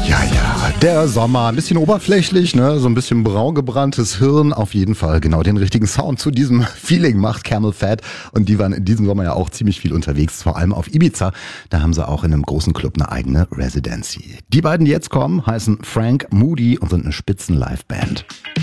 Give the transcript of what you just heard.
Ja, ja, der Sommer, ein bisschen oberflächlich, ne? So ein bisschen braun gebranntes Hirn, auf jeden Fall genau den richtigen Sound zu diesem Feeling macht Camel Fat. Und die waren in diesem Sommer ja auch ziemlich viel unterwegs, vor allem auf Ibiza. Da haben sie auch in einem großen Club eine eigene Residency. Die beiden, die jetzt kommen, heißen Frank Moody und sind eine Spitzen-Live-Band.